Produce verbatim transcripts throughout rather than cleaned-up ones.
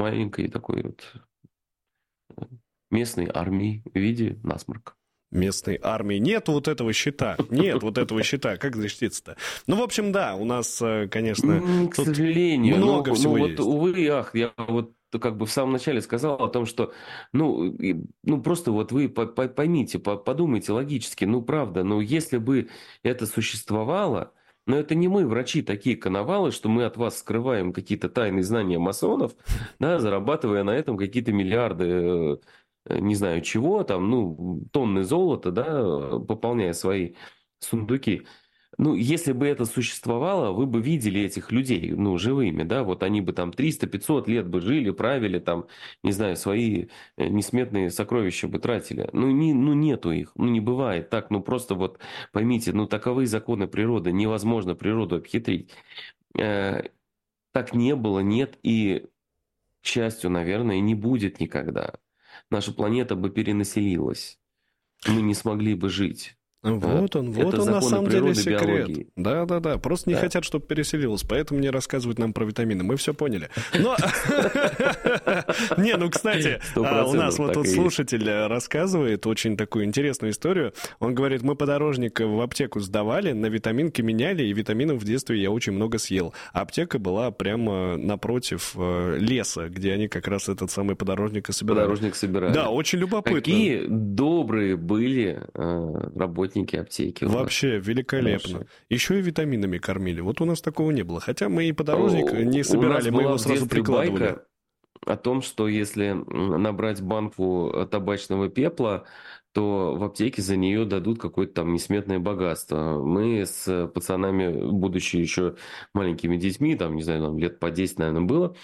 маленькой такой вот местной армии в виде насморка. Местной армии. Нет вот этого щита. Нет вот этого щита. Как защититься-то? Ну, в общем, да, у нас, конечно, К тут сожалению. много Ну, всего ну вот, есть. увы и ах, я вот как бы в самом начале сказал о том, что, ну, и, ну просто вот вы по- по- поймите, по- подумайте логически, ну, правда, ну, если бы это существовало, но это не мы, врачи, такие коновалы, что мы от вас скрываем какие-то тайные знания масонов, да, зарабатывая на этом какие-то миллиарды, э, э, не знаю чего, там, ну, тонны золота, да, пополняя свои сундуки. Ну, если бы это существовало, вы бы видели этих людей, ну, живыми, да, вот они бы там триста-пятьсот лет бы жили, правили там, не знаю, свои э, несметные сокровища бы тратили. Ну, не, ну, нету их, ну, не бывает так, ну, просто вот поймите, ну, таковы законы природы, невозможно природу обхитрить. Э, так не было, нет и, к счастью, наверное, не будет никогда. Наша планета бы перенаселилась, мы не смогли бы жить. Э, Вот он, вот это он на законы самом деле природы, секрет. биологии. Да-да-да, просто не Да. хотят, чтобы переселилось, поэтому не рассказывают нам про витамины. Мы все поняли. Но, не, ну, кстати, Сто у нас процентов вот так тут и есть. слушатель рассказывает очень такую интересную историю. Он говорит, мы подорожник в аптеку сдавали, на витаминки меняли, и витаминов в детстве я очень много съел. А аптека была прямо напротив леса, где они как раз этот самый подорожник и собирали. Подорожник собирали. Да, очень любопытно. Какие добрые были э, работники аптеки у нас. Вообще великолепно. Наши. Еще и витаминами кормили. Вот у нас такого не было. Хотя мы и подорожник О, не собирали, у нас мы была его в сразу детстве прикладывали. байка о том, что если набрать банку табачного пепла, то в аптеке за нее дадут какое-то там несметное богатство. Мы с пацанами, будучи еще маленькими детьми, там, не знаю, нам лет по десять, наверное, было,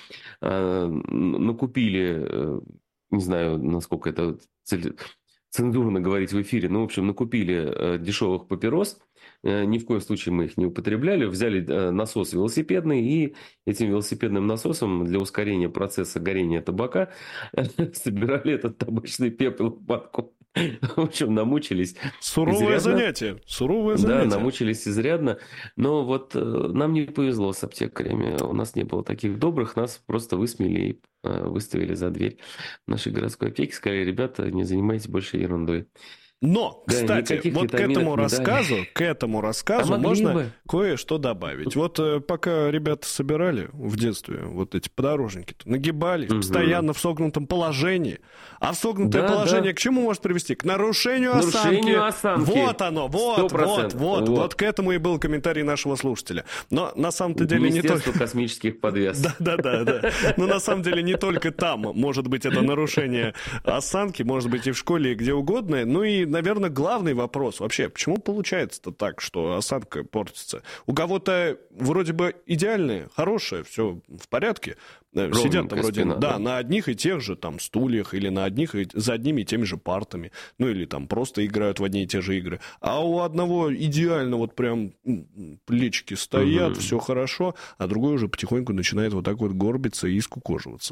накупили, не знаю, насколько это цензурно говорить в эфире, ну, в общем, накупили дешевых папирос, ни в коем случае мы их не употребляли, взяли насос велосипедный и этим велосипедным насосом для ускорения процесса горения табака собирали этот табачный пепел в банку. В общем, намучились Суровое изрядно. занятие. Суровое Да, занятие. намучились изрядно. Но вот э, нам не повезло с аптекарями. У нас не было таких добрых. Нас просто высмеяли и э, выставили за дверь нашей городской аптеки. Сказали, ребята, не занимайтесь больше ерундой. Но, Да, кстати, никаких вот к витаминок этому не дали. рассказу, к этому А рассказу могли можно бы. кое-что добавить. Вот э, пока ребята собирали в детстве вот эти подорожники, нагибались Мгм. постоянно в согнутом положении. А в согнутое Да, положение да. к чему может привести? К нарушению осанки. Нарушению осанки. Вот оно, вот, Сто вот, процентов. вот, Вот. вот к этому и был комментарий нашего слушателя. Но на самом-то деле не Министерство только... космических подвес. Да, да, да, да. Но на самом деле не только там может быть это нарушение осанки, может быть и в школе, и где угодно. Ну и, наверное, главный вопрос вообще, почему получается-то так, что осанка портится? У кого-то вроде бы идеальная, хорошая, все в порядке. Сидят-то вроде спина, да, да. на одних и тех же там стульях или на одних и за одними и теми же партами. Ну или там просто играют в одни и те же игры. А у одного идеально вот прям плечики стоят, Мгм. все хорошо, а другой уже потихоньку начинает вот так вот горбиться и скукоживаться.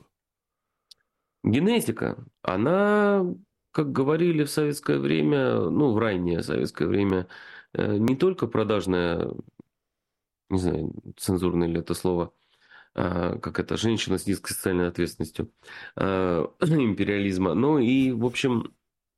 Генетика, она, как говорили в советское время, ну, в раннее советское время, э, не только продажная, не знаю, цензурное ли это слово, а, как это, женщина с низкой социальной ответственностью а, империализма, но и, в общем,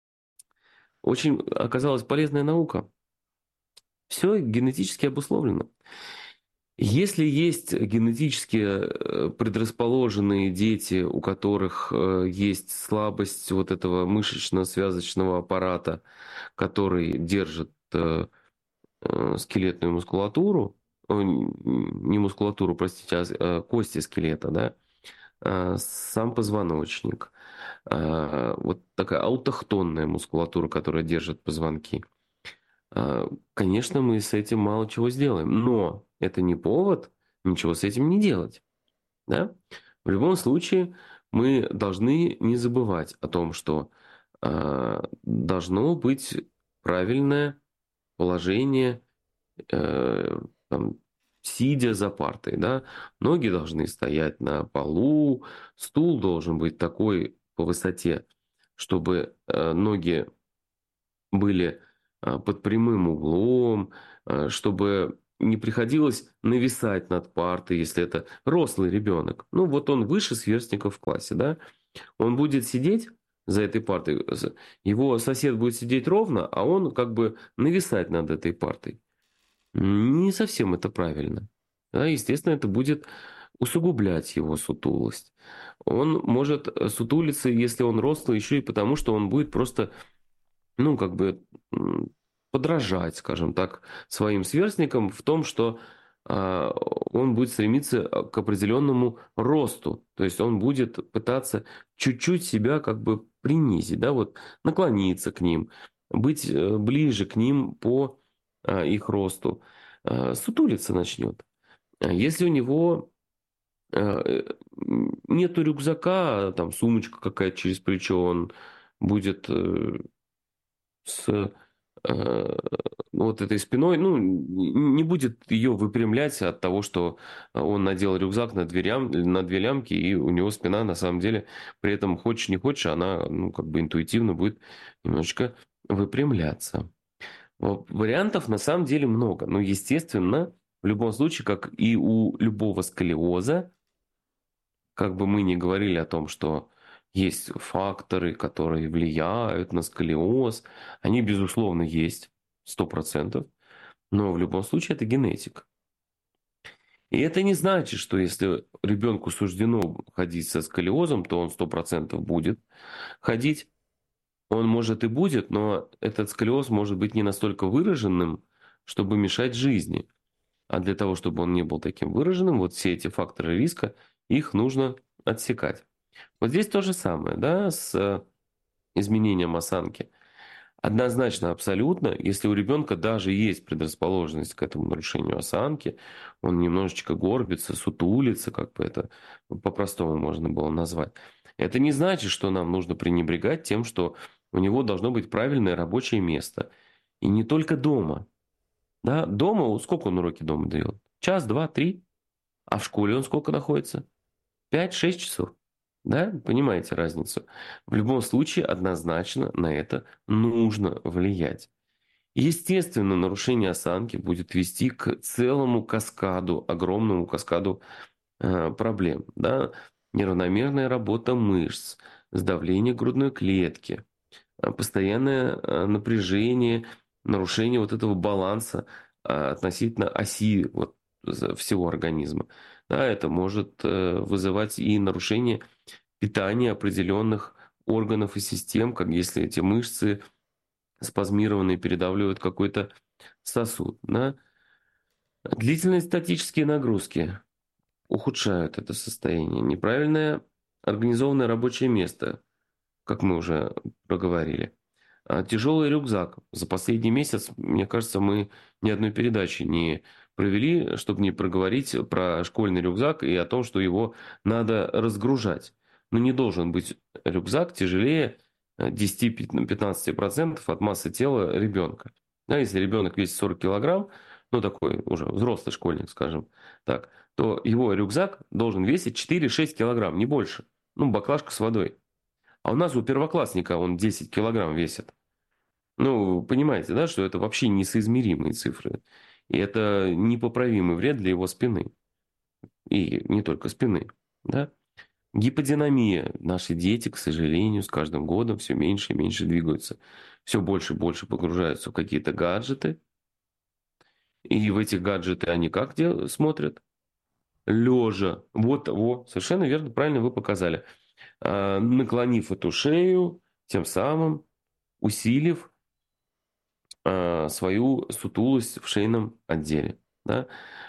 очень оказалась полезная наука. Все генетически обусловлено. Если есть генетически э, предрасположенные дети, у которых э, есть слабость вот этого мышечно-связочного аппарата, который держит э, э, скелетную мускулатуру, э, не мускулатуру, простите, а э, кости скелета, да, э, сам позвоночник, э, вот такая аутохтонная мускулатура, которая держит позвонки. А, Конечно, мы с этим мало чего сделаем, но это не повод ничего с этим не делать. Да? В любом случае, мы должны не забывать о том, что а, должно быть правильное положение, э, там, сидя за партой. Да? Ноги должны стоять на полу, стул должен быть такой по высоте, чтобы э, ноги были а, под прямым углом, а, чтобы не приходилось нависать над партой, если это рослый ребенок. Ну, вот он выше сверстников в классе, да, он будет сидеть за этой партой, его сосед будет сидеть ровно, а он как бы нависать над этой партой. Не совсем это правильно. Да, естественно, это будет усугублять его сутулость. Он может сутулиться, если он рослый, еще и потому, что он будет просто, ну, как бы подражать, скажем так, своим сверстникам в том, что а, он будет стремиться к определенному росту. То есть он будет пытаться чуть-чуть себя как бы принизить, да, вот наклониться к ним, быть ближе к ним по а, их росту. А, сутулиться начнет. Если у него нету рюкзака, там сумочка какая-то через плечо, он будет с вот этой спиной, ну, не будет ее выпрямлять от того, что он надел рюкзак на две, лям, на две лямки, и у него спина, на самом деле, при этом, хочешь не хочешь, она, ну, как бы интуитивно будет немножечко выпрямляться. Вариантов, на самом деле, много. Но, естественно, в любом случае, как и у любого сколиоза, как бы мы ни говорили о том, что есть факторы, которые влияют на сколиоз, они, безусловно, есть, сто процентов, но в любом случае это генетика. И это не значит, что если ребенку суждено ходить со сколиозом, то он сто процентов будет ходить. Он может и будет, но этот сколиоз может быть не настолько выраженным, чтобы мешать жизни. А для того, чтобы он не был таким выраженным, вот все эти факторы риска, их нужно отсекать. Вот здесь то же самое, да, с изменением осанки. Однозначно, абсолютно, если у ребенка даже есть предрасположенность к этому нарушению осанки, он немножечко горбится, сутулится, как бы это по-простому можно было назвать. Это не значит, что нам нужно пренебрегать тем, что у него должно быть правильное рабочее место. И не только дома. Да? Дома, сколько он уроки дома дает? Час, два, три? А в школе он сколько находится? Пять-шесть часов. Да, понимаете разницу? В любом случае, однозначно на это нужно влиять. Естественно, нарушение осанки будет вести к целому каскаду, огромному каскаду э, проблем. Да? Неравномерная работа мышц, сдавление грудной клетки, э, постоянное э, напряжение, нарушение вот этого баланса э, относительно оси вот, всего организма. Да, это может э, вызывать и нарушение питания определенных органов и систем, как если эти мышцы спазмированные передавливают какой-то сосуд. Да? Длительные статические нагрузки ухудшают это состояние. Неправильное организованное рабочее место, как мы уже проговорили. А тяжелый рюкзак. За последний месяц, мне кажется, мы ни одной передачи не провели, чтобы не проговорить про школьный рюкзак и о том, что его надо разгружать. Но не должен быть рюкзак тяжелее десять-пятнадцать процентов от массы тела ребенка. Да, если ребенок весит сорок килограмм, ну такой уже взрослый школьник, скажем так, то его рюкзак должен весить четыре-шесть килограмм, не больше. Ну, баклажка с водой. А у нас у первоклассника он десять килограмм весит. Ну, понимаете, да, что это вообще несоизмеримые цифры. И это непоправимый вред для его спины. И не только спины. Да? Гиподинамия. Наши дети, к сожалению, с каждым годом все меньше и меньше двигаются. Все больше и больше погружаются в какие-то гаджеты. И в эти гаджеты они как смотрят? Лежа. Вот, вот, совершенно верно, правильно вы показали. А, наклонив эту шею, тем самым усилив а, свою сутулость в шейном отделе. Да?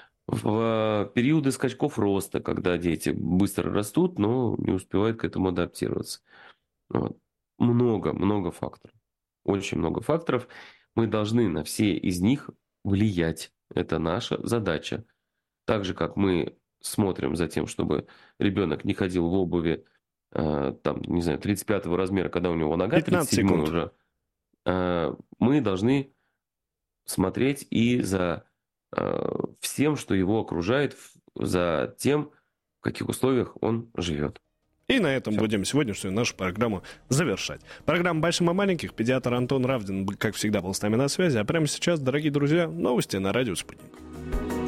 В периоды скачков роста, когда дети быстро растут, но не успевают к этому адаптироваться. Вот. Много, много факторов. Очень много факторов. Мы должны на все из них влиять. Это наша задача. Так же, как мы смотрим за тем, чтобы ребенок не ходил в обуви э, там, не знаю, тридцать пятого размера, когда у него нога тридцать седьмой уже, э, мы должны смотреть и за э, всем, что его окружает, за тем, в каких условиях он живет. И на этом Все. будем сегодняшнюю нашу программу завершать. Программа «Большим и маленьких». Педиатр Антон Равдин, как всегда, был с нами на связи. А прямо сейчас, дорогие друзья, новости на радио «Спутник».